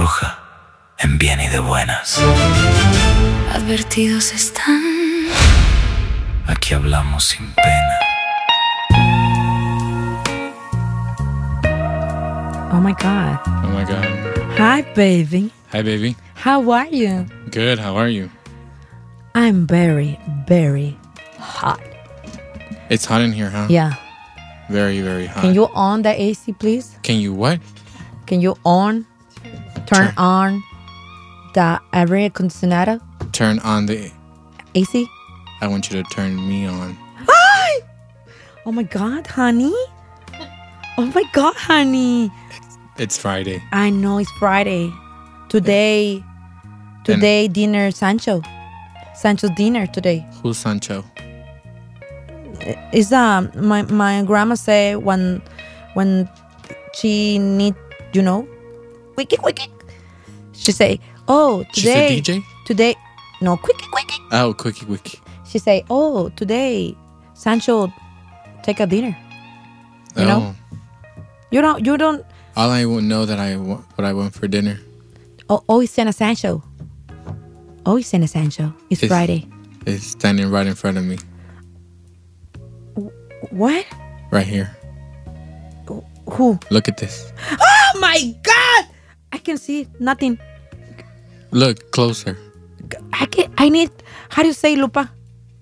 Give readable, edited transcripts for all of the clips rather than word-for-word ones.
bruja en bien y de buenas. Advertidos están. Aquí hablamos sin pena. Oh my God. Oh my God. Hi, baby. Hi, baby. How are you? Good. How are you? I'm very, very hot. It's hot in here, huh? Yeah. Very, very hot. Can you on the AC, please? Can you what? Can you turn on the air conditioner? Turn on the... AC? I want you to turn me on. Hi! Oh my God, honey. Oh my God, honey. It's Friday. I know it's Friday. Today, dinner, Sancho. Sancho's dinner today. Who's Sancho? Is my grandma say when she need, wiki. She say, oh, today. She's a DJ? Today, no, quickie. Oh, quickie. She say, oh, today, Sancho take a dinner. You know? You don't. All I know that what I want for dinner. Always send a Sancho. Always send a Sancho. It's Friday. It's standing right in front of me. What? Right here. Who? Look at this. Oh my God! I can see nothing. Look closer. I need. How do you say lupa?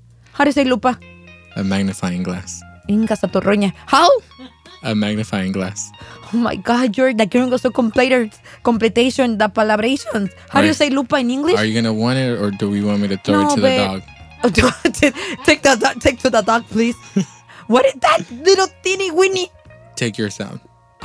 A magnifying glass. Inga sa torroña. How? A magnifying glass. Oh my God, you're the gringos of completation, the palabrations. How do you say lupa in English? Are you gonna want it, or do we want me to throw it to the dog? Take to the dog, please. What is that little teeny weeny? Take your sound.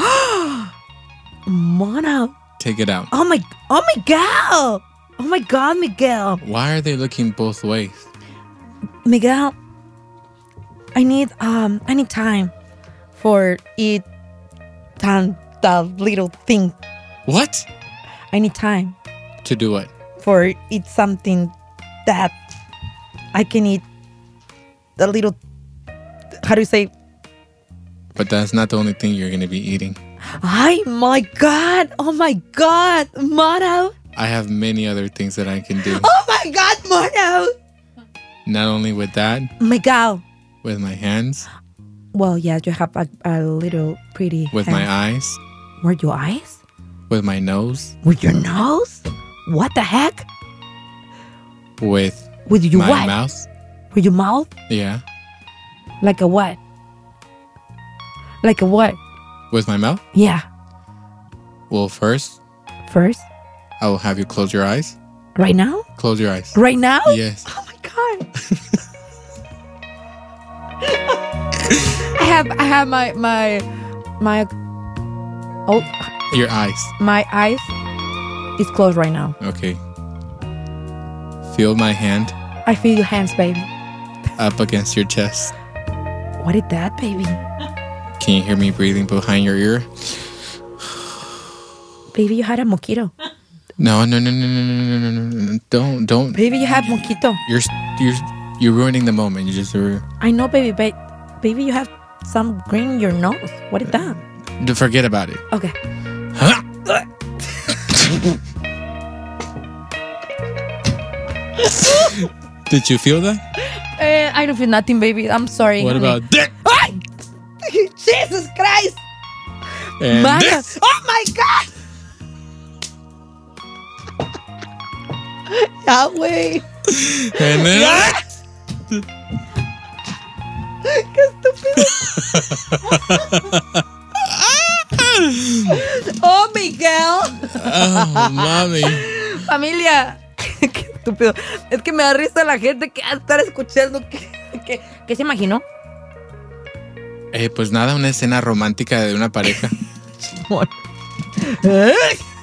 Mona. Take it out. Oh my God. Oh my God, Miguel. Why are they looking both ways? Miguel, I need time for eat the little thing. What? I need time To do what? for eat something that I can eat the little, how do you say? But that's not the only thing you're gonna be eating. Oh my God, Mono. I have many other things that I can do. Oh my God, Mono. Not only with that, Miguel. with my hands, Well, yeah, you have a little pretty with hand. my eyes, Were your eyes? with my nose, With your nose? What the heck? with With your my what? mouth. With your mouth? Yeah. Like a what? Like a what? With my mouth? Yeah. Well, first, First? I will have you close your eyes. Right now? Close your eyes. Right now? Yes. Oh my God. I have my Your eyes. my eyes is closed right now. Okay. Feel my hand I feel your hands, baby. up against your chest. What is that, baby? Can you hear me breathing behind your ear? Baby, you had a mosquito. No. Don't. Baby, you have mosquito. You're ruining the moment. You just I know, baby, but baby, you have some green in your nose. What is that? forget about it. Okay. Huh? Did you feel that? I don't feel nothing, baby. I'm sorry. What honey. about dick? Ay! Jesus Christ! And Mana. this? Oh my God! Yahweh. And then Qué estúpido. Oh, Miguel. Oh, mami. Familia. Qué estúpido. Es que me da risa la gente que va a estar escuchando. ¿Qué se imaginó? Pues nada, una escena romántica de una pareja. Qué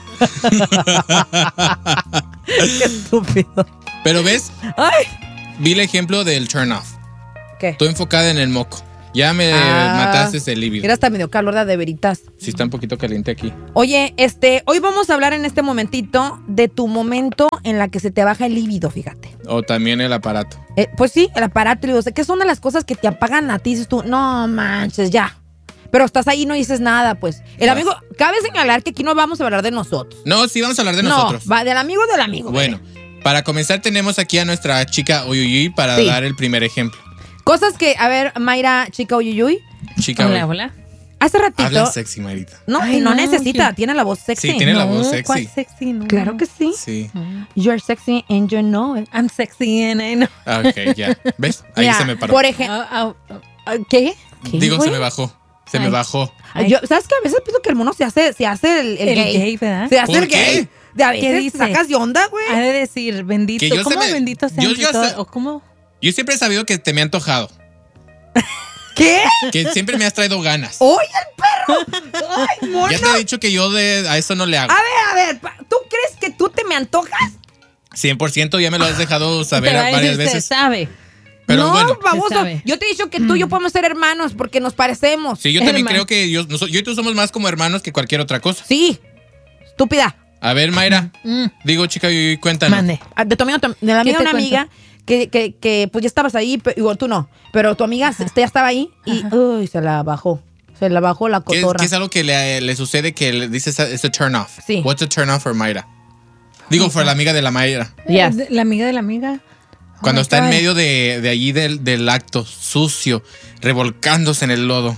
estúpido. Pero ves, Ay. vi el ejemplo del turn off. ¿Qué? Tú enfocada en el moco. Ya me mataste el líbido. Era hasta medio calor, de veritas. Sí, está un poquito caliente aquí. Oye, hoy vamos a hablar en este momentito de tu momento en la que se te baja el líbido, fíjate. O también el aparato. Pues sí, el aparato, ¿qué son de las cosas que te apagan a ti? Dices tú, no manches, ya. Pero estás ahí y no dices nada, pues. El amigo, cabe señalar que aquí no vamos a hablar de nosotros. No, sí vamos a hablar de nosotros. No, va del amigo del amigo. Bueno, para comenzar tenemos aquí a nuestra chica Uyuyuy para dar el primer ejemplo. Cosas que, a ver, Mayra, chica Uyuyuy. Chica Hola, hola. Hace ratito. Habla sexy, Marita. No, Ay, no no, necesita, tiene la voz sexy. Sí, tiene la No, voz sexy. ¿cuál sexy? No. Claro que sí. Sí. You're sexy and you know it. I'm sexy and I know. Ok, ya. ¿Ves? Ahí Mira, se me paró. Por ejemplo. ¿Qué? Digo, güey? se me bajó. Se me Ay. bajó. Yo, ¿sabes qué? A veces pienso que el mono se hace el gay. ¿verdad? Se hace ¿Por el qué? gay. De a ¿Qué veces dice? sacas de onda, güey. Ha de decir, bendito. Que yo ¿Cómo se me- bendito sea? yo ya sé- ¿O cómo? Yo siempre he sabido que te me ha antojado. ¿Qué? Que siempre me has traído ganas. ¡Oye, el perro! ¡Ay, mono! Ya te he dicho que yo a eso no le hago. A ver, ¿tú crees que tú te me antojas? 100% ya me lo has dejado saber Te va a varias decir, veces. Se sabe. Pero no, bueno. baboso. Se sabe. Yo te he dicho que tú y yo podemos ser hermanos porque nos parecemos. Sí, yo también Hermano. creo que yo y tú somos más como hermanos que cualquier otra cosa. Sí. Estúpida. A ver, Mayra. Digo, chica, cuéntanos. Mande. De tu amiga, de la amiga de te una amiga que pues ya estabas ahí, igual tú no. Pero tu amiga ya estaba ahí y uy, se la bajó. Se la bajó la ¿Qué cotorra. es algo que le sucede que le dices es a turn off? Sí. What's a turn off for Mayra? Digo, for la amiga de la Mayra. Yes. La amiga de la amiga. Cuando my está en God. medio de allí del acto, sucio, revolcándose en el lodo.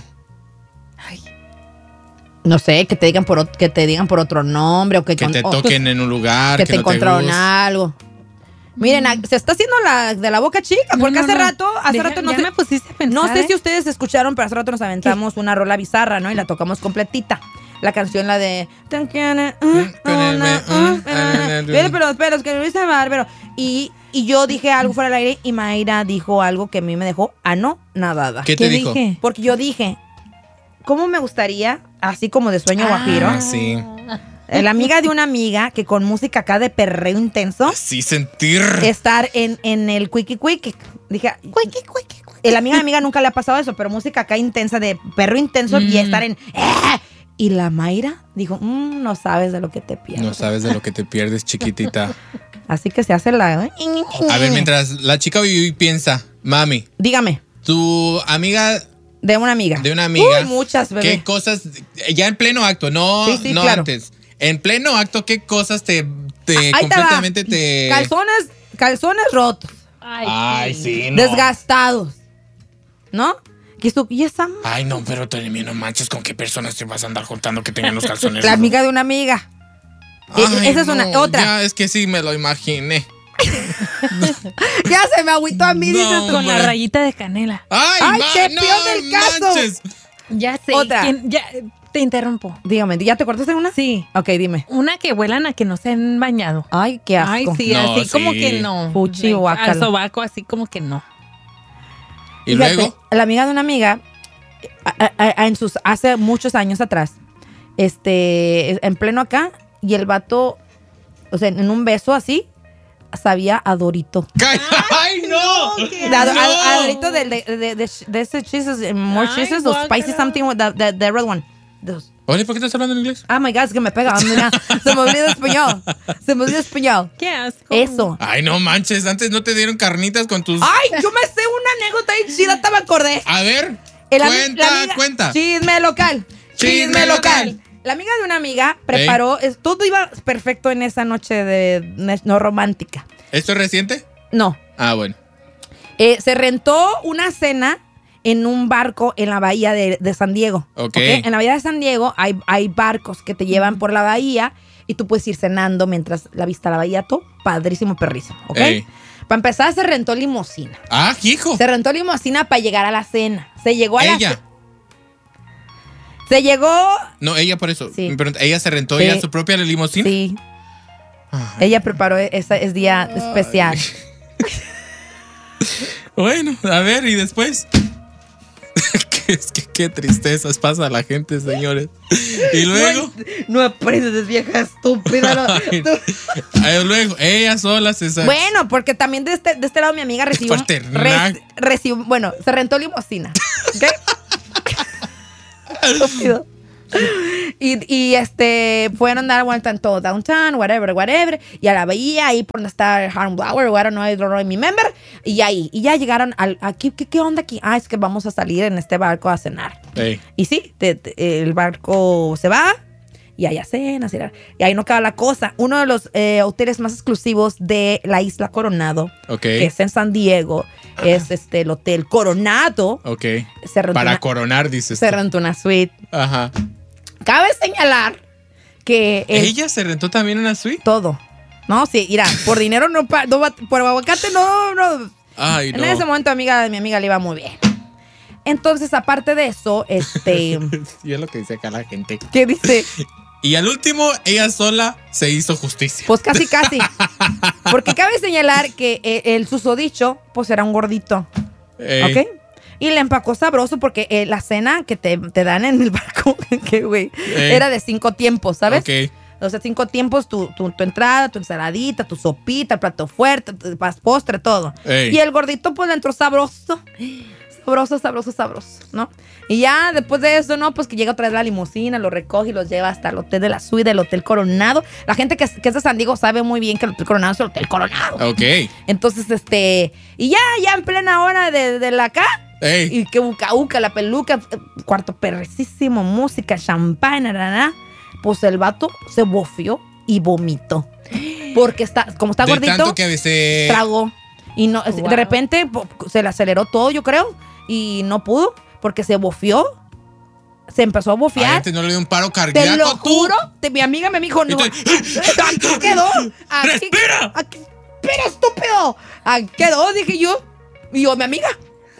No sé, que te digan por otro nombre o que Que te o toquen en un lugar que que te no te encontraron gusta. algo. Miren, se está haciendo de la boca chica, porque hace rato no ya sé, me pusiste a pensar. no sé si ustedes escucharon, pero hace rato nos aventamos una rola bizarra, ¿no? Y la tocamos completita. La canción, la de pero es que Luis Bárbaro. Y yo dije algo fuera del aire y Mayra dijo algo que a mí me dejó anonadada. ¿Qué te dijo? dije? Porque yo dije, ¿cómo me gustaría, así como de sueño guajiro, Ah, sí. la amiga de una amiga que con música acá de perreo intenso, Así sentir. estar en el quickie quickie? Dije, la amiga de amiga nunca le ha pasado eso, pero música acá intensa de perro intenso y estar en... Y la Mayra dijo, no sabes de lo que te pierdes. No sabes de lo que te pierdes, chiquitita. Así que se hace la... A ver, mientras la chica Uyuy piensa, mami, Dígame, tu amiga de una amiga. de una amiga. Uy, muchas, bebé. ¿Qué cosas, ya en pleno acto, no, Sí, no claro. antes? En pleno acto, ¿qué cosas te Ahí te va. completamente te... Calzones rotos, Ay, sí, no. desgastados, ¿no? Y esa Ay, no, pero tú no manches, ¿con qué personas te vas a andar juntando que tengan los calzones? la amiga de una amiga. Ay, Esa es no, una otra. Ya, es que sí, me lo imaginé. Ya se me agüitó a mí, No, dices tú. Con la hombre. rayita de canela. Ay, qué peor del caso. manches. Ya sé. Otra. Ya, te interrumpo. Dígame, ¿ya te cortaste una? Sí. Ok, dime. Una que huelan a que no se han bañado. Ay, qué asco. Ay, sí, No, así como sí. que no. Fuchi, guácala. Al sobaco, así como que no. Y Fíjate, luego, la amiga de una amiga, hace muchos años atrás, en pleno acá, y el vato, o sea, en un beso así, sabía a Dorito. ¡ay, no! A Dorito de ese cheeses, more Ay, cheeses, o spicy guácala. something, the red one. Oye, ¿por qué estás hablando en inglés? Oh my God, es que me pega. Mira, se me olvidó español. Qué asco. Eso. Ay, no manches, antes no te dieron carnitas con tus... Ay, yo me sé una anécdota y chida, te me acordé. A ver, La cuenta, cuenta. Chisme local. Chisme local. La amiga de una amiga preparó, todo iba perfecto en esa noche no romántica. ¿Esto es reciente? No. Ah, bueno. Se rentó una cena en un barco en la bahía de San Diego. Ok. En la bahía de San Diego hay barcos que te llevan por la bahía y tú puedes ir cenando mientras la vista a la bahía, todo padrísimo, perrísimo. ¿Ok? Ey. Para empezar, se rentó limusina. Ah, hijo. Se rentó limusina para llegar a la cena. Se llegó a Ella. Se llegó. No, ella por eso. Sí. Me pregunta, ¿ella se rentó Sí. ya su propia limusina? Sí. Ay. Ella preparó ese día especial. Bueno, a ver, ¿y después? Qué tristezas pasa a la gente, señores. Y luego, No aprendes, vieja estúpida. luego, ella sola se sabe. Bueno, porque también de este lado mi amiga recibió. Paternaje. Bueno, se rentó limusina. ¿Ok? Estúpido. Y fueron a dar vuelta en todo downtown, whatever, y a la bahía, ahí por donde está Harmblower, I don't know, remember, y ya llegaron ¿qué onda aquí? Ah, es que vamos a salir en este barco a cenar. Ey. Y sí, el barco se va y hay cenas y ahí no acaba la cosa. Uno de los hoteles más exclusivos de la isla Coronado, Ok. que es en San Diego, es el Hotel Coronado. Ok. Se rentó Para una- coronar, dices se tú. rentó una suite. Ajá. Cabe señalar que ¿Ella se rentó también una suite? todo. No, sí, mira, por dinero por aguacate no. Ay, En no. ese momento mi amiga le iba muy bien. Entonces, aparte de eso, Y es lo que dice acá la gente. ¿qué dice? Y al último, ella sola se hizo justicia. Pues casi. Porque cabe señalar que el susodicho, pues era un gordito. Ey. ¿Ok? Y le empacó sabroso porque la cena que te dan en el barco, que güey, era de 5 tiempos, ¿sabes? Ok. O sea, 5 tiempos, tu entrada, tu ensaladita, tu sopita, el plato fuerte, postre, todo. Ey. Y el gordito, pues, le entró sabroso. Sabroso, ¿no? Y ya después de eso, ¿no? Pues que llega otra vez la limusina, lo recoge y los lleva hasta el hotel de la suite del Hotel Coronado. La gente que es de San Diego sabe muy bien que el Hotel Coronado es el Hotel Coronado. Ok. Entonces, y ya en plena hora de la acá, Ey. y que uca, la peluca, cuarto perrecísimo, música, champán, pues el vato se bofió y vomitó. Porque como está De gordito, tanto que a veces... tragó. Y no, Wow. de repente se le aceleró todo, yo creo, y no pudo, porque se bofió. Se empezó a Ay, bofiar. antes no le dio un paro cardíaco. Te lo tú. juro, mi amiga me dijo, no. Entonces- Aquí quedó. ¡Respira! ¡Respira, estúpido! Aquí quedó, dije yo. Y yo, mi amiga.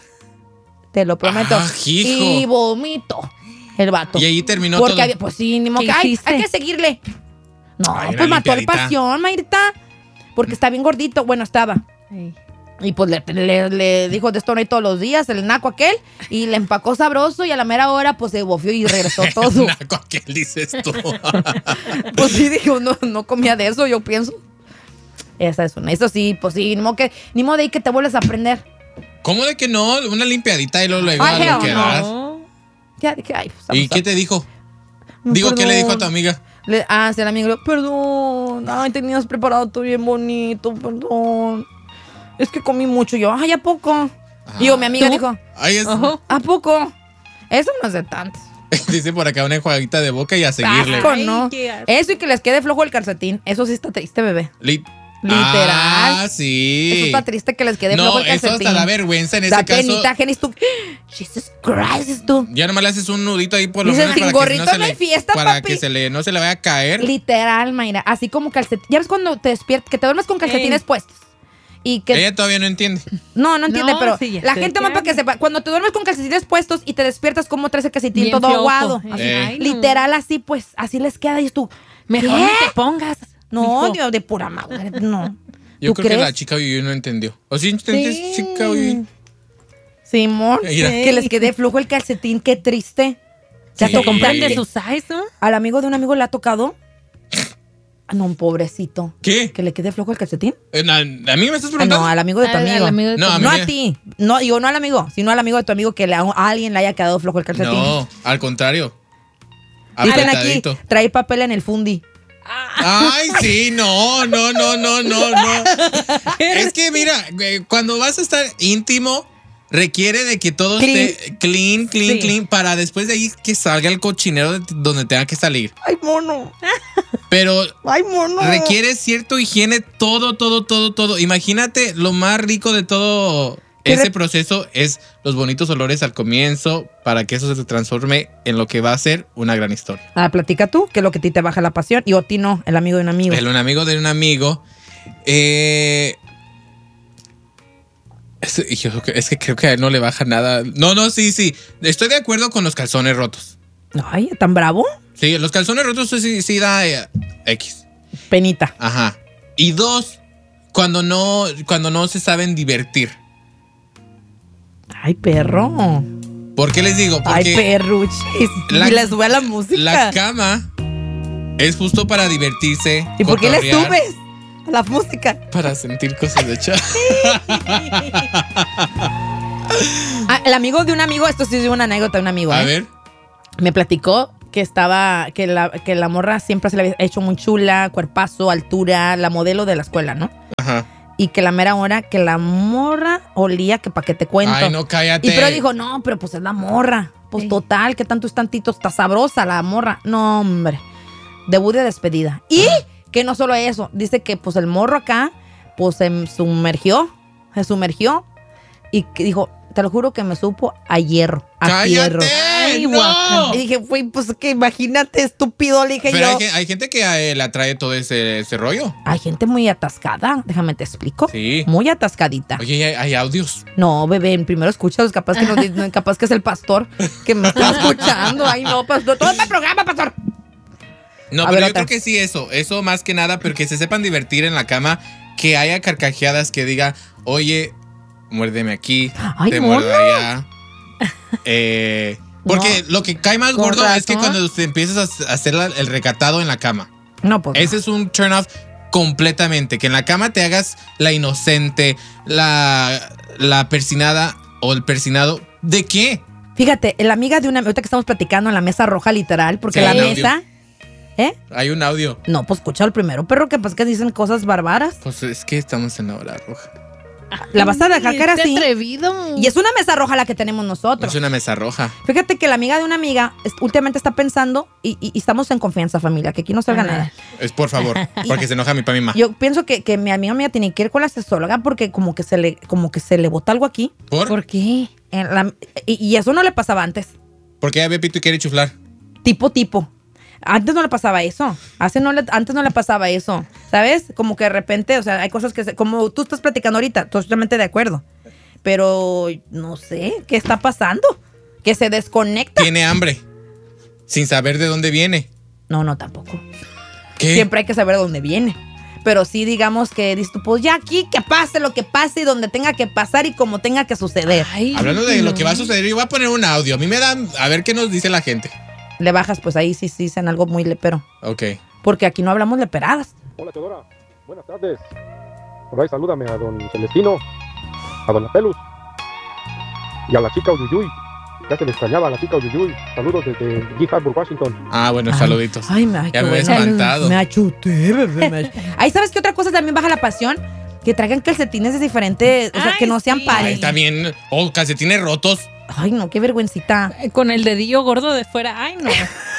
Te lo prometo. Ah, hijo. Y vomito el vato. Y ahí terminó Porque todo. había, pues sí, ni modo ¿Qué que hay hiciste? que seguirle. No, Ay, una pues mató el limpiadita. pasión, Mayrita. Porque está bien gordito. Bueno, estaba. Ey. Y pues le dijo de esto no hay todos los días, el naco aquel, y le empacó sabroso y a la mera hora pues se bofió y regresó todo. Naco, ¿qué dices tú? Pues sí, dijo, no comía de eso, yo pienso. Esa es una. Eso sí, pues sí, ni modo de ahí que te vuelves a aprender. ¿Cómo de que no? Una limpiadita y luego le Ay, a lo hell que no. das. No. Ya dije, ay, pues, ¿Y vamos qué te dijo? a- Digo, ¿qué le dijo a tu Perdón. amiga? Sí, el amigo, perdón, ay, tenías preparado todo bien bonito, perdón. Es que comí mucho. Yo, ay, ¿a poco? Y yo, mi amiga ¿Tú? dijo, Ay, es, Ojo. ¿a poco? Eso no es de tanto. dice por acá una enjuaguita de boca y a seguirle. Asco, Ay, no. qué asco. Eso y que les quede flojo el calcetín. Eso sí está triste, bebé. Literal. Ah, sí. Eso está triste que les quede No, flojo el eso calcetín. hasta da vergüenza en Da ese caso. penita, Genis, tú. Jesus Christ, tú. Ya nomás le haces un nudito ahí por lo Dices, menos sin para que gorrito no se no hay le, fiesta, para papi. que no se le vaya a caer. Literal, Mayra. Así como calcetín. ¿Ya ves cuando te despiertas, que te duermes con calcetines Ey. puestos? Y que Ella todavía no entiende. no entiende, No, pero sí, ya la sé gente qué más para que habla. sepa, cuando te duermes con calcetines puestos y te despiertas como traes el calcetín Bien todo flojo. aguado. Ey. Así, Ay, no. literal así, pues, así les queda y tú. Mejor ¿qué? ni te pongas. No, mijo. Dios, de pura madre, no. Yo ¿Tú creo que crees? la chica Uyuy no entendió. ¿O sí entendés, Sí. chica Uyuy? Simón, Mira. que les quede flujo el calcetín, qué triste. ¿Ya Sí. te Compran de Sí. sus size, ¿no? ¿Al amigo de un amigo le ha tocado? Ah, no, un pobrecito. ¿Qué? ¿Que le quede flojo el calcetín? ¿A mí me estás Ah, preguntando? no, al amigo de tu Al amigo. amigo de tu No, a No mí- a ti. No, digo, no al amigo, sino al amigo de tu amigo que a alguien le haya quedado flojo el calcetín. No, al contrario. Dicen aquí, Apretadito. traer papel en el fundi. Ay, sí, no. Es que mira, cuando vas a estar íntimo, requiere de que todo Clean. esté clean, Sí. clean, para después de ahí que salga el cochinero de donde tenga que salir. Ay, mono. Pero Ay, mono. requiere cierto higiene, todo. Imagínate, lo más rico de todo ¿Qué ese le- proceso es los bonitos olores al comienzo para que eso se transforme en lo que va a ser una gran historia. Ah, platica tú, que es lo que a ti te baja la pasión. Y a ti no, el amigo de un amigo. Un amigo de un amigo. Es que creo que a él no le baja nada. No, sí. Estoy de acuerdo con los calzones rotos. Ay, ¿tan bravo? Sí, los calzones rotos sí da X. Penita. Ajá. Y dos, cuando no se saben divertir. Ay, perro. ¿Por qué les digo? Ay, Porque perruchis. la- y le sube a la música. la cama es justo para divertirse. ¿Y por qué le cotorrear, subes a la música? Para sentir cosas de chat. Ah, el amigo de un amigo, esto sí es una anécdota de un amigo. A ¿eh? ver. Me platicó que que la morra siempre se le había hecho muy chula, cuerpazo, altura, la modelo de la escuela, ¿no? Ajá. Y que la mera hora que la morra olía que pa' que te cuento. Ay, no, cállate. Y pero dijo, no, pero pues es la morra. pues Sí. total, que tanto es tantito, está sabrosa la morra. No, hombre. Debut de despedida. Y que no solo eso, dice que pues el morro acá, pues se sumergió y que dijo, te lo juro que me supo a hierro, a fierro. ¡Cállate! Ay, ¡No! guaca. Y dije, güey, pues que imagínate, estúpido, le dije Pero yo. hay gente que le atrae todo ese rollo. Hay gente muy atascada, déjame te explico. Sí. Muy atascadita. Oye, hay audios. No, bebé, primero escúchalos, capaz que no, capaz que es el pastor que me está escuchando. Ay, no, pastor, todo este programa, pastor. No, A pero ver, yo otra. creo que sí, eso más que nada, pero que se sepan divertir en la cama, que haya carcajeadas que diga, oye, muérdeme aquí, Ay, te no, muerdo no. allá. Porque lo que cae más Con gordo es que razón. cuando te empiezas a hacer el recatado en la cama. No, pues. Ese es un turn off completamente. Que en la cama te hagas la inocente, la persinada o el persinado. ¿De qué? Fíjate, la amiga de una. Ahorita que estamos platicando en la mesa roja, literal, porque Sí, la hay un mesa. ¿Eh? Hay un audio. No, pues escucha el primero, perro, que pues que dicen cosas bárbaras. Pues es que estamos en la hora roja. La vas a dejar caer Qué así. atrevido. Y es una mesa roja la que tenemos nosotros. Es una mesa roja. Fíjate que la amiga de una amiga últimamente está pensando, y estamos en confianza, familia, que aquí no salga Ajá. nada. Es por favor, porque se enoja mi pa' mi ma. Yo pienso que mi amiga mía tiene que ir con la sexóloga porque como que se le bota algo aquí. ¿Por? qué? Y eso no le pasaba antes. Porque ya ve pito y quiere chuflar. Tipo. Antes no le pasaba eso. Antes no le pasaba eso. ¿Sabes? Como que de repente, o sea, hay cosas que como tú estás platicando ahorita, totalmente de acuerdo. Pero no sé, ¿qué está pasando? Que se desconecta. Tiene hambre. Sin saber de dónde viene. No, tampoco. ¿Qué? Siempre hay que saber de dónde viene. Pero sí, digamos que dices tú, pues ya aquí, que pase lo que pase y donde tenga que pasar y como tenga que suceder. Ay, Hablando de lo no. que va a suceder, yo voy a poner un audio. A mí me dan. A ver qué nos dice la gente. Le bajas, pues ahí sí dicen algo muy lepero. Ok. Porque aquí no hablamos leperadas. Hola, Teodora. Buenas tardes. Por ahí salúdame a don Celestino, a doña Pelus y a la chica Uyuyuy. Ya se le extrañaba a la chica Uyuyuy. Saludos desde G. Harbor, Washington. Ah, bueno, Ay, saluditos. Ay, Ya qué me había bueno. espantado. Me achuté, bebé. Ahí, ¿sabes qué otra cosa también baja la pasión? Que traigan calcetines de diferentes, o sea, Ay, que no sean sí. pares. Ay, también. Oh, calcetines rotos. Ay, no, qué vergüencita. Con el dedillo gordo de fuera. Ay, no.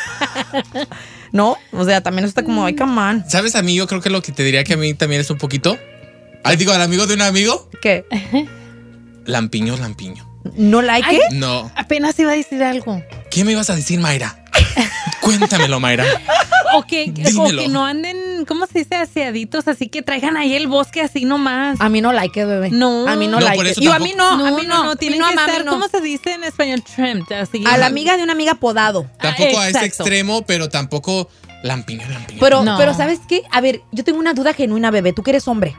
No, o sea, también está como, ay, come on. ¿Sabes? A mí, yo creo que lo que te diría que a mí también es un poquito. Ay, digo, al amigo de un amigo. ¿Qué? Lampiño. ¿No like Ay, it? No. Apenas iba a decir algo. ¿Qué me ibas a decir, Mayra? Cuéntamelo, Mayra. O que Dímelo. no anden, ¿cómo se dice? Aseaditos, así que traigan ahí el bosque así nomás. A mí no like it, bebé. No. A mí no, No, like por it. eso Y a mí tampoco. no, a mí no. tiene no, que a mí estar, no. ¿cómo se dice en español? Trimmed, así. A la amiga de una amiga podado. Tampoco a ese exacto. extremo, pero tampoco lampiño. Pero, No. pero ¿sabes qué? A ver, yo tengo una duda genuina, bebé. Tú que eres hombre.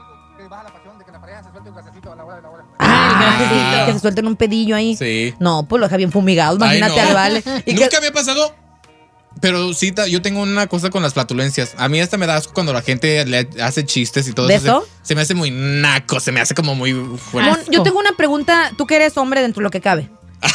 Ah, el gasecito. que se suelten un pedillo ahí. Sí. No, pues lo deja bien fumigado, Ay, imagínate no. al vale. Y Nunca que, me ha pasado. Pero sí, yo tengo una cosa con las flatulencias. A mí hasta me da asco cuando la gente le hace chistes y todo ¿De eso. eso? Se me hace muy naco, se me hace como muy fuerte. Mon, yo tengo una pregunta. Tú que eres hombre dentro de lo que cabe.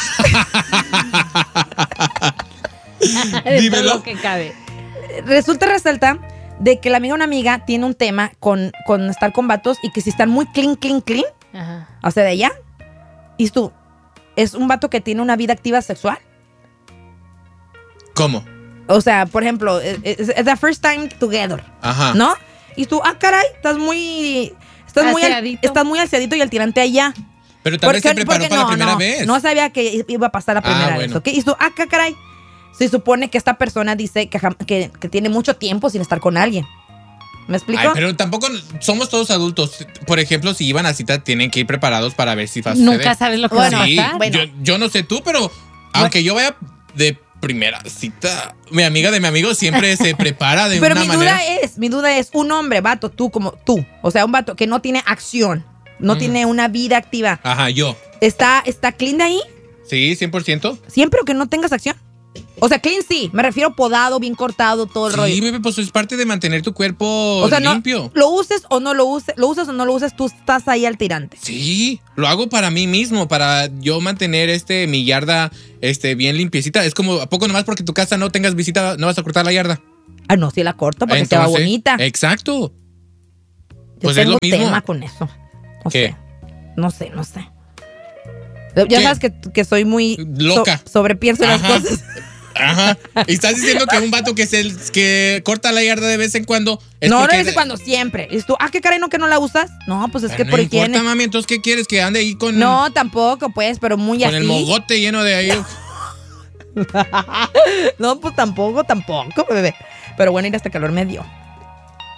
De todo Dímelo. lo que cabe. Resalta de que la amiga de una amiga tiene un tema con estar con vatos y que si están muy clean, Ajá. o sea, de ella, y tú, ¿es un vato que tiene una vida activa sexual? ¿Cómo? O sea, por ejemplo, es the first time together, Ajá. ¿no? Y tú, caray, estás muy alciadito y al tirante allá. Pero tal vez se Porque- preparó porque para la no, primera no, vez. No sabía que iba a pasar la primera vez, bueno. ¿ok? Y tú, caray. Se supone que esta persona dice que tiene mucho tiempo sin estar con alguien. ¿Me explico? Ay, pero tampoco somos todos adultos. Por ejemplo, si iban a cita, tienen que ir preparados para ver si va a suceder. Nunca sabes lo que Bueno, va a Sí, pasar. Bueno. yo no sé tú, pero aunque yo vaya de primera cita, mi amiga de mi amigo siempre se prepara de Pero una mi manera. duda es, un hombre, vato, tú como tú, o sea, un vato que no tiene acción, no tiene una vida activa, Ajá, yo. ¿está clean de ahí? Sí, 100%. Siempre o que no tengas acción. O sea, clean sí, me refiero podado, bien cortado, todo el Sí, rollo. bebé, pues es parte de mantener tu cuerpo O sea, no, limpio. lo uses o no lo uses, tú estás ahí al tirante. Sí, lo hago para mí mismo, para yo mantener mi yarda bien limpiecita. Es como, ¿a poco nomás porque tu casa no tengas visita, no vas a cortar la yarda? Ah, no, sí la corto para que sea Entonces, bonita. Exacto. Yo pues es tengo lo mismo. tema con eso. ¿Qué? No sé. Ya ¿Qué? sabes que soy muy Loca. sobrepienso las Ajá. cosas. Ajá. Y estás diciendo que un vato que corta la yarda de vez en cuando. No, porque- de vez en cuando, siempre. Y tú, qué caray, ¿no que no la usas? No, pues es que No por importa, higiene. mami, entonces ¿qué quieres? Que ande ahí con, No, tampoco, pues, pero muy con así. el mogote lleno de ahí. No, pues tampoco, bebé. Pero bueno, ir hasta calor me dio.